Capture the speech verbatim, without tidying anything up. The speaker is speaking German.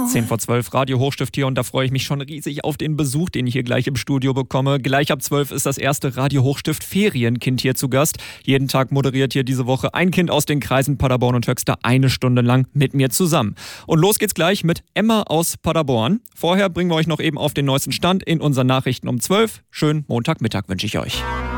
zehn vor zwölf, Radio Hochstift hier und da freue ich mich schon riesig auf den Besuch, den ich hier gleich im Studio bekomme. Gleich ab zwölf ist das erste Radio Hochstift Ferienkind hier zu Gast. Jeden Tag moderiert hier diese Woche ein Kind aus den Kreisen Paderborn und Höxter eine Stunde lang mit mir zusammen. Und los geht's gleich mit Emma aus Paderborn. Vorher bringen wir euch noch eben auf den neuesten Stand in unseren Nachrichten um zwölf. Schönen Montagmittag wünsche ich euch.